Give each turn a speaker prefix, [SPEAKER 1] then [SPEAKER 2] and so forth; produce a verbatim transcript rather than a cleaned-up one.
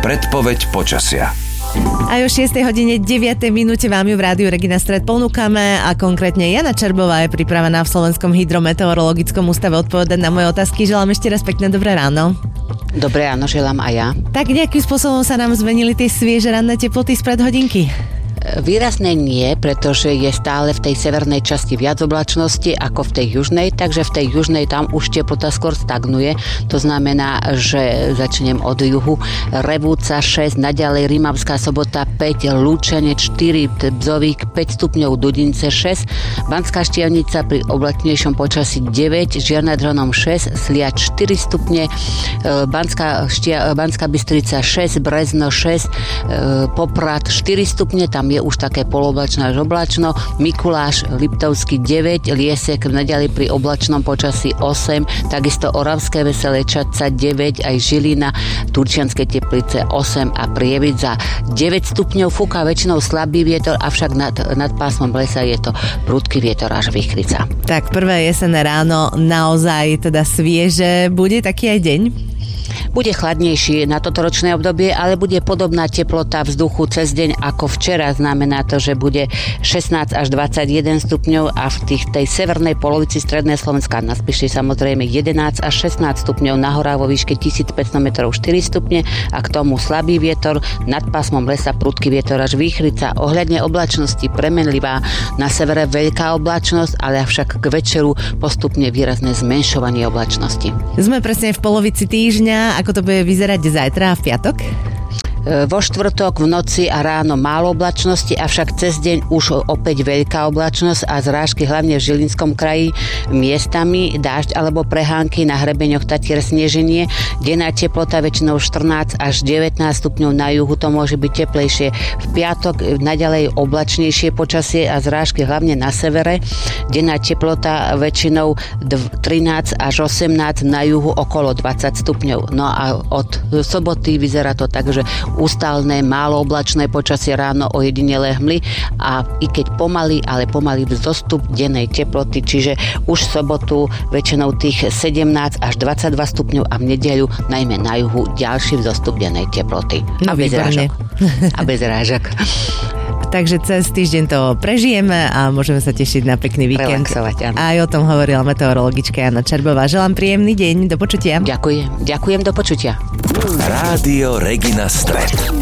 [SPEAKER 1] Predpoveď počasia.
[SPEAKER 2] A o šiestej hodine deviatej minúte vám ju v rádiu Regina Stred ponúkame a konkrétne Jana Čerbová je pripravená v Slovenskom hydrometeorologickom ústave odpovedať na moje otázky. Želám ešte raz pekné dobré ráno.
[SPEAKER 3] Dobré ráno, želám aj ja.
[SPEAKER 2] Tak nejakým spôsobom sa nám zmenili tie svieže ranné teploty spred hodinky?
[SPEAKER 3] Výrazné nie, pretože je stále v tej severnej časti viac oblačnosti ako v tej južnej, takže v tej južnej tam už teplota skôr stagnuje. To znamená, že začnem od juhu. Revúca šesť, naďalej Rimavská Sobota päť, Lučenec štyri, Bzovík päť stupňov, Dudince šesť, Banská Štiavnica pri oblačnejšom počasí deväť, Žiar nad Hronom šesť, Sliač štyri stupne, Banská, Štia, Banská Bystrica šesť, Brezno šesť, Poprad štyri stupne, tam je už také poloblačno až oblačno, Mikuláš Liptovský deväť, Liesek naďalej pri oblačnom počasí osem, takisto Oravské Veselé Čadca deväť, aj Žilina, Turčianske Teplice osem a Prievidza deväť stupňov, fúka väčšinou slabý vietor, avšak nad, nad pásmom lesa je to prudký vietor až vichrica.
[SPEAKER 2] Tak prvé jesenné ráno naozaj teda svieže, bude taký aj deň?
[SPEAKER 3] Bude chladnejší na toto ročné obdobie, ale bude podobná teplota vzduchu cez deň ako včera. Znamená to, že bude šestnásť až dvadsaťjeden stupňov a v tých, tej severnej polovici stredného Slovenska na Spiši samozrejme jedenásť až šestnásť stupňov, na horách vo výške tisícpäťsto metrov štyri stupne a k tomu slabý vietor, nad pásmom lesa prudký vietor až výchrica. Ohľadne oblačnosti premenlivá, na severe veľká oblačnosť, ale avšak k večeru postupne výrazné zmenšovanie oblačnosti.
[SPEAKER 2] Sme presne v polovici týždňa. Ako to bude vyzerať zajtra a v piatok?
[SPEAKER 3] Vo štvrtok v noci a ráno málo oblačnosti, avšak cez deň už opäť veľká oblačnosť a zrážky hlavne v Žilinskom kraji, miestami dážď alebo prehánky, na hrebeňoch Tatier sneženie. Denná teplota väčšinou štrnásť až devätnásť stupňov, na juhu to môže byť teplejšie. V piatok naďalej oblačnejšie počasie a zrážky hlavne na severe. Denná teplota väčšinou trinásť až osemnásť, na juhu okolo dvadsať stupňov. No a od soboty vyzerá to tak, že ustálne, málo oblačné počasie, ráno ojedinelé hmly a i keď pomaly, ale pomaly vzostup dennej teploty, čiže už v sobotu väčšinou tých sedemnásť až dvadsaťdva stupňov a v nedeľu najmä na juhu ďalší vzostup dennej teploty.
[SPEAKER 2] No,
[SPEAKER 3] a bez rážok. A bez rážok.
[SPEAKER 2] Takže cez týždeň to prežijeme a môžeme sa tešiť na pekný víkend.
[SPEAKER 3] Relaxovať, áno.
[SPEAKER 2] Aj o tom hovorila meteorologička Jana Čerbová. Želám príjemný deň, do počutia.
[SPEAKER 3] Ďakujem, ďakujem, do počutia.
[SPEAKER 1] Rádio Regina Stred.